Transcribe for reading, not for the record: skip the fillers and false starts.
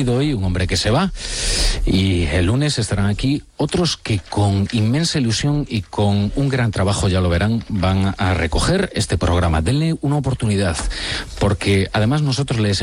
conocido hoy, un hombre que se va, y el lunes estarán aquí otros que con inmensa ilusión y con un gran trabajo, ya lo verán, van a recoger este programa. Denle una oportunidad, porque además nosotros les